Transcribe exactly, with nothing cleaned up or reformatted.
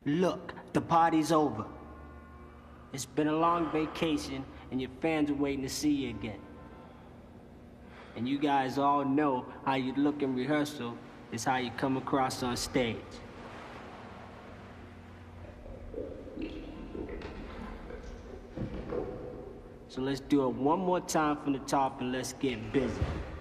Look, the party's over. It's been a long vacation, and your fans are waiting to see you again. And you guys all know how you look in rehearsal is how you come across on stage. So let's do it one more time from the top and let's get busy.